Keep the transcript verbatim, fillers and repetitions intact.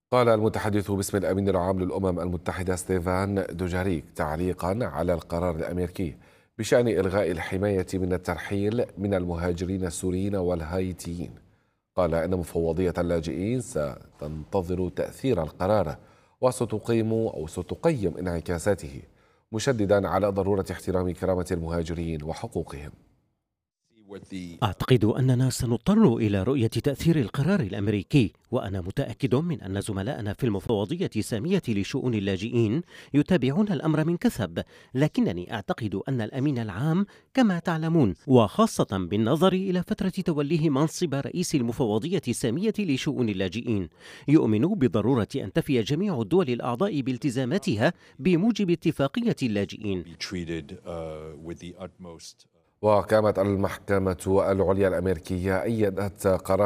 قال المتحدث باسم الأمين العام للأمم المتحدة ستيفان دوجاريك تعليقا على القرار الأمريكي بشأن إلغاء الحماية من الترحيل من المهاجرين السوريين والهايتيين. قال إن مفوضية اللاجئين ستنتظر تأثير القرار وستقيم أو ستقيم انعكاساته، مشددا على ضرورة احترام كرامة المهاجرين وحقوقهم. أعتقد أننا سنضطر إلى رؤية تأثير القرار الأمريكي، وأنا متأكد من أن زملائنا في المفوضية السامية لشؤون اللاجئين يتابعون الأمر من كثب، لكنني أعتقد أن الأمين العام كما تعلمون، وخاصة بالنظر إلى فترة توليه منصب رئيس المفوضية السامية لشؤون اللاجئين، يؤمن بضرورة أن تفي جميع الدول الأعضاء بالتزاماتها بموجب اتفاقية اللاجئين. وقامت المحكمة العليا الأمريكية أيدت قرار